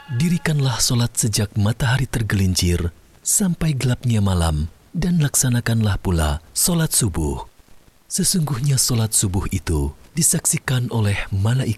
Dirikanlah solat sejak matahari tergelincir sampai gelapnya malam, dan laksanakanlah pula solat subuh. Sesungguhnya solat subuh itu disaksikan oleh malaikat